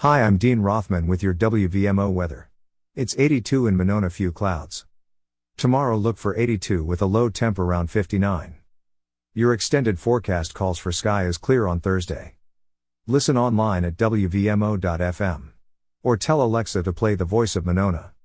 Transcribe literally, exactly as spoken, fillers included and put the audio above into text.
Hi, I'm Dean Rothman with your W V M O weather. It's eighty-two in Monona, few clouds. Tomorrow look for eighty-two with a low temp around fifty-nine. Your extended forecast calls for sky is clear on Thursday. Listen online at W V M O dot F M. Or tell Alexa to play The Voice of Monona.